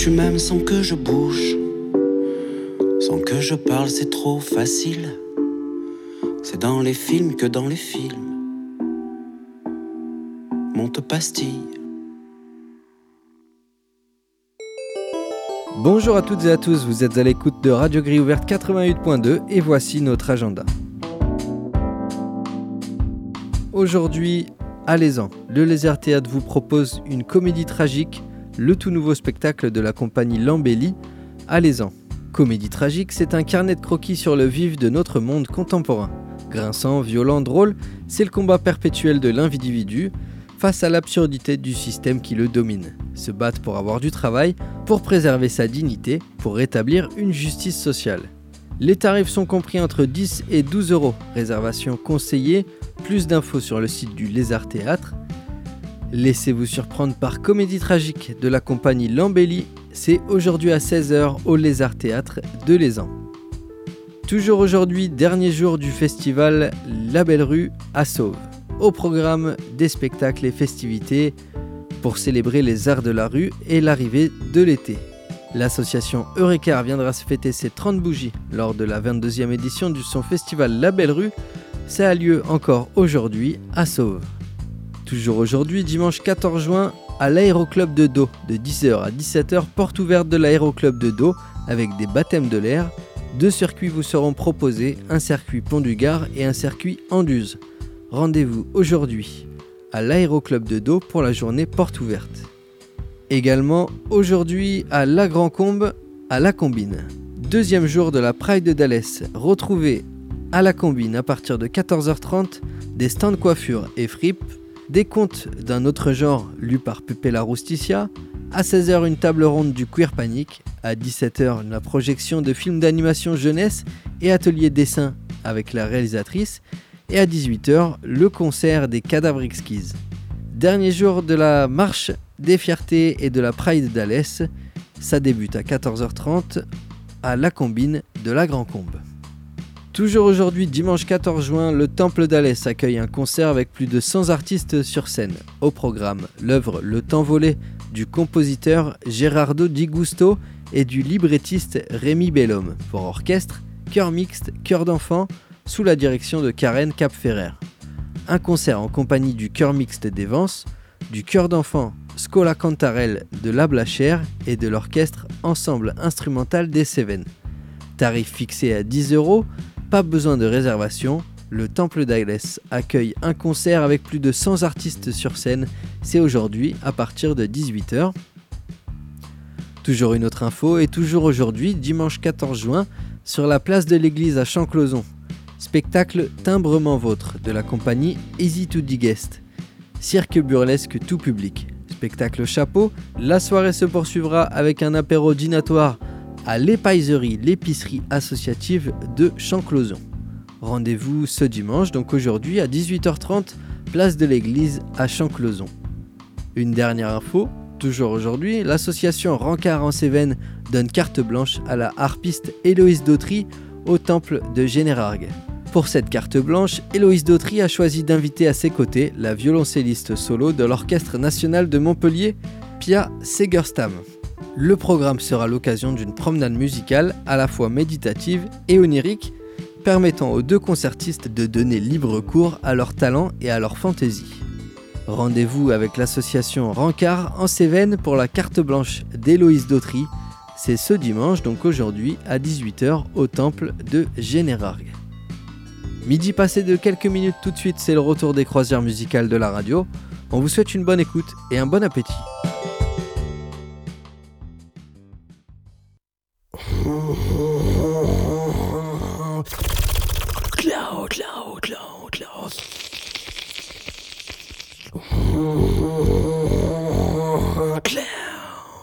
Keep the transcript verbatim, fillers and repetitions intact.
tu m'aimes sans que je bouge, sans que je parle, c'est trop facile. C'est dans les films que dans les films. Monte pastille. Bonjour à toutes et à tous, vous êtes à l'écoute de Radio Grille Ouverte quatre-vingt-huit point deux et voici notre agenda. Aujourd'hui, Alezan, le Lézard Théâtre vous propose une comédie tragique, le tout nouveau spectacle de la compagnie Lambelli, Alezan. Comédie tragique, c'est un carnet de croquis sur le vif de notre monde contemporain. Grinçant, violent, drôle, c'est le combat perpétuel de l'individu face à l'absurdité du système qui le domine. Se battre pour avoir du travail, pour préserver sa dignité, pour rétablir une justice sociale. Les tarifs sont compris entre dix et douze euros. Réservation conseillée. Plus d'infos sur le site du Lézard Théâtre. Laissez-vous surprendre par Comédie tragique de la compagnie Lambelli. C'est aujourd'hui à seize heures au Lézard Théâtre de Lézan. Toujours aujourd'hui, dernier jour du festival La Belle Rue à Sauve. Au programme des spectacles et festivités pour célébrer les arts de la rue et l'arrivée de l'été. L'association Eureka viendra se fêter ses trente bougies lors de la vingt-deuxième édition de son festival La Belle Rue. Ça a lieu encore aujourd'hui à Sauve. Toujours aujourd'hui, dimanche quatorze juin, à l'Aéroclub de Do, de dix heures à dix-sept heures, porte ouverte de l'Aéroclub de Do avec des baptêmes de l'air. Deux circuits vous seront proposés, un circuit Pont du Gard et un circuit Anduze. Rendez-vous aujourd'hui à l'Aéroclub de Do pour la journée porte ouverte. Également aujourd'hui à La Grand-Combe, à La Combine. Deuxième jour de la Pride d'Alès. Retrouvez à La Combine à partir de quatorze heures trente des stands coiffure et fripe, des contes d'un autre genre lus par Pépé la Rousticia, à seize heures une table ronde du Queer Panic, à dix-sept heures la projection de films d'animation jeunesse et atelier dessin avec la réalisatrice, et à dix-huit heures le concert des Cadavres Exquises. Dernier jour de la marche des fiertés et de la Pride d'Alès, ça débute à quatorze heures trente à La Combine de la Grand-Combe. Toujours aujourd'hui, dimanche quatorze juin, le Temple d'Alès accueille un concert avec plus de cent artistes sur scène. Au programme, l'œuvre Le Temps volé du compositeur Gerardo Di Gusto et du librettiste Rémi Bellhomme pour orchestre, chœur mixte, chœur d'enfants, sous la direction de Karen Capferrer. Un concert en compagnie du chœur mixte des Vences, du chœur d'enfants Scola Cantarelle de La Blachère et de l'orchestre Ensemble instrumental des Cévennes. Tarif fixé à dix euros, pas besoin de réservation, le Temple d'Alès accueille un concert avec plus de cent artistes sur scène, c'est aujourd'hui à partir de dix-huit heures. Toujours une autre info et toujours aujourd'hui, dimanche quatorze juin, sur la place de l'église à Champclauson. Spectacle Timbrement Vôtre de la compagnie Easy to Digest. Cirque burlesque tout public. Spectacle chapeau, la soirée se poursuivra avec un apéro dînatoire à l'épaiserie, l'épicerie associative de Champclauson. Rendez-vous ce dimanche, donc aujourd'hui à dix-huit heures trente, place de l'église à Champclauson. Une dernière info, toujours aujourd'hui, l'association Rancard en Cévennes donne carte blanche à la harpiste Héloïse Dautry au temple de Générargues. Pour cette carte blanche, Héloïse Dautry a choisi d'inviter à ses côtés la violoncelliste solo de l'Orchestre national de Montpellier, Pia Segerstam. Le programme sera l'occasion d'une promenade musicale à la fois méditative et onirique, permettant aux deux concertistes de donner libre cours à leur talent et à leur fantaisie. Rendez-vous avec l'association Rancard en Cévennes pour la carte blanche d'Héloïse Dautry. C'est ce dimanche, donc aujourd'hui, à dix-huit heures au temple de Générargues. Midi passé de quelques minutes tout de suite, c'est le retour des croisières musicales de la radio. On vous souhaite une bonne écoute et un bon appétit. Cloud, cloud, cloud, cloud.